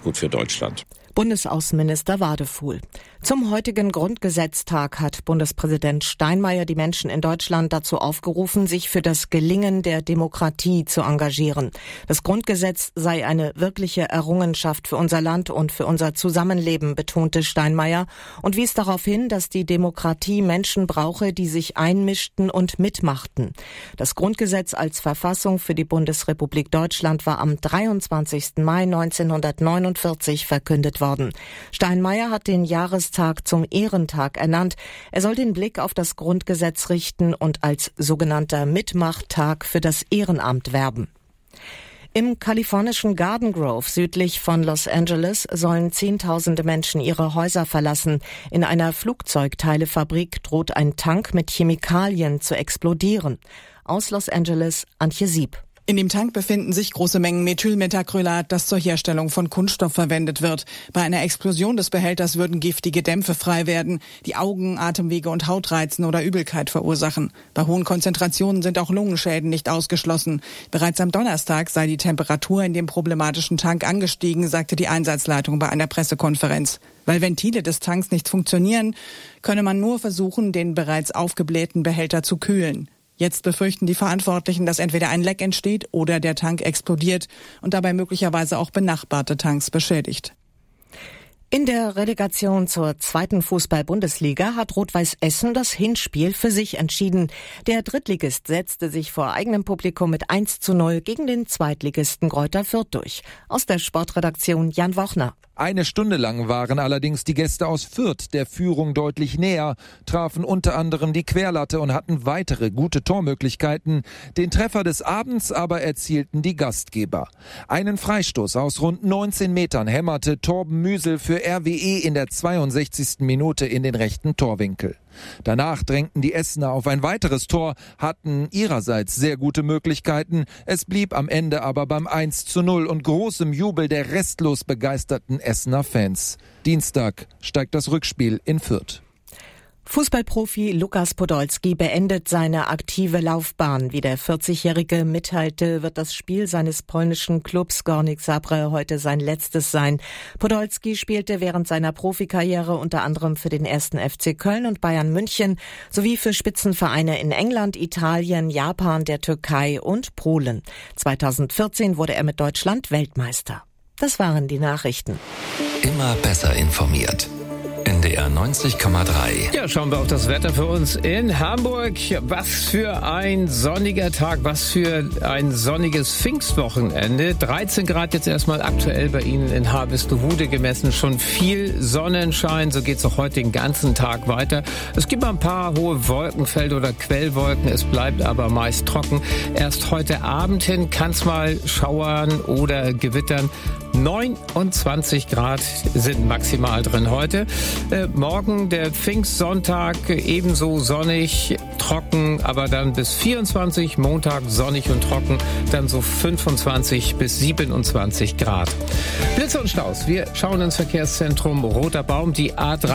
gut für Deutschland. Bundesaußenminister Wadefuhl. Zum heutigen Grundgesetztag hat Bundespräsident Steinmeier die Menschen in Deutschland dazu aufgerufen, sich für das Gelingen der Demokratie zu engagieren. Das Grundgesetz sei eine wirkliche Errungenschaft für unser Land und für unser Zusammenleben, betonte Steinmeier und wies darauf hin, dass die Demokratie Menschen brauche, die sich einmischten und mitmachten. Das Grundgesetz als Verfassung für die Bundesrepublik Deutschland war am 23. Mai 1949 verkündet worden. Steinmeier hat den Jahrestag zum Ehrentag ernannt. Er soll den Blick auf das Grundgesetz richten und als sogenannter Mitmachttag für das Ehrenamt werben. Im kalifornischen Garden Grove südlich von Los Angeles sollen Zehntausende Menschen ihre Häuser verlassen. In einer Flugzeugteilefabrik droht ein Tank mit Chemikalien zu explodieren. Aus Los Angeles, Antje Sieb. In dem Tank befinden sich große Mengen Methylmethacrylat, das zur Herstellung von Kunststoff verwendet wird. Bei einer Explosion des Behälters würden giftige Dämpfe frei werden, die Augen, Atemwege und Haut reizen oder Übelkeit verursachen. Bei hohen Konzentrationen sind auch Lungenschäden nicht ausgeschlossen. Bereits am Donnerstag sei die Temperatur in dem problematischen Tank angestiegen, sagte die Einsatzleitung bei einer Pressekonferenz. Weil Ventile des Tanks nicht funktionieren, könne man nur versuchen, den bereits aufgeblähten Behälter zu kühlen. Jetzt befürchten die Verantwortlichen, dass entweder ein Leck entsteht oder der Tank explodiert und dabei möglicherweise auch benachbarte Tanks beschädigt. In der Relegation zur 2. Fußball-Bundesliga hat Rot-Weiß Essen das Hinspiel für sich entschieden. Der Drittligist setzte sich vor eigenem Publikum mit 1:0 gegen den Zweitligisten Greuther Fürth durch. Aus der Sportredaktion Jan Wochner. Eine Stunde lang waren allerdings die Gäste aus Fürth der Führung deutlich näher, trafen unter anderem die Querlatte und hatten weitere gute Tormöglichkeiten. Den Treffer des Abends aber erzielten die Gastgeber. Einen Freistoß aus rund 19 Metern hämmerte Torben Müsel für RWE in der 62. Minute in den rechten Torwinkel. Danach drängten die Essener auf ein weiteres Tor, hatten ihrerseits sehr gute Möglichkeiten. Es blieb am Ende aber beim 1:0 und großem Jubel der restlos begeisterten Essener Fans. Dienstag steigt das Rückspiel in Fürth. Fußballprofi Lukas Podolski beendet seine aktive Laufbahn. Wie der 40-Jährige mitteilte, wird das Spiel seines polnischen Clubs Górnik Zabrze heute sein letztes sein. Podolski spielte während seiner Profikarriere unter anderem für den 1. FC Köln und Bayern München sowie für Spitzenvereine in England, Italien, Japan, der Türkei und Polen. 2014 wurde er mit Deutschland Weltmeister. Das waren die Nachrichten. Immer besser informiert. NDR 90,3. Ja, schauen wir auf das Wetter für uns in Hamburg. Was für ein sonniger Tag, was für ein sonniges Pfingstwochenende. 13 Grad jetzt erstmal aktuell bei Ihnen in Harvestehude gemessen. Schon viel Sonnenschein, so geht's auch heute den ganzen Tag weiter. Es gibt mal ein paar hohe Wolkenfelder oder Quellwolken, es bleibt aber meist trocken. Erst heute Abend hin kann es mal schauern oder gewittern. 29 Grad sind maximal drin heute. Morgen der Pfingstsonntag ebenso sonnig, trocken, aber dann bis 24, Montag sonnig und trocken, dann so 25 bis 27 Grad. Blitze und Staus. Wir schauen ins Verkehrszentrum Roter Baum, die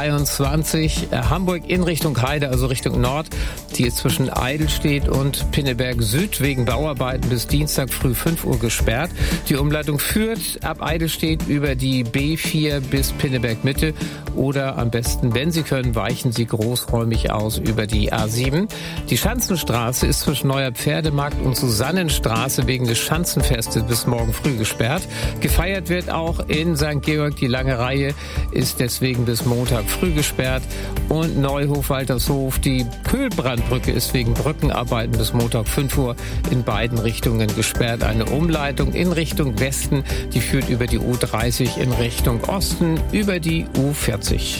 A23 Hamburg in Richtung Heide, also Richtung Nord, die jetzt zwischen Eidelstedt und Pinneberg Süd wegen Bauarbeiten bis Dienstag früh 5 Uhr gesperrt. Die Umleitung führt ab Eidelstedt über die B4 bis Pinneberg Mitte oder am besten, wenn Sie können, weichen Sie großräumig aus über die A7. Die Schanzenstraße ist zwischen Neuer Pferdemarkt und Susannenstraße wegen des Schanzenfestes bis morgen früh gesperrt. Gefeiert wird auch in St. Georg. Die lange Reihe ist deswegen bis Montag früh gesperrt. Und Neuhof-Waltershof, die Kühlbrandbrücke ist wegen Brückenarbeiten bis Montag 5 Uhr in beiden Richtungen gesperrt. Eine Umleitung in Richtung Westen, die führt über die U30 in Richtung Osten über die U40.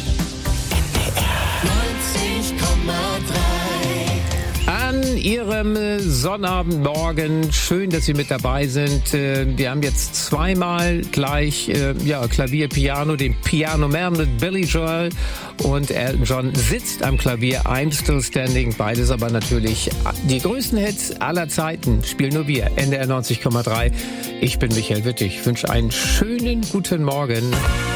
An Ihrem Sonnabendmorgen, schön, dass Sie mit dabei sind. Wir haben jetzt zweimal gleich Klavier, Piano, den Piano Man mit Billy Joel und Elton John sitzt am Klavier, I'm Still Standing, beides aber natürlich die größten Hits aller Zeiten, spielen nur wir, NDR 90,3. Ich bin Michael Wittig, wünsche einen schönen guten Morgen.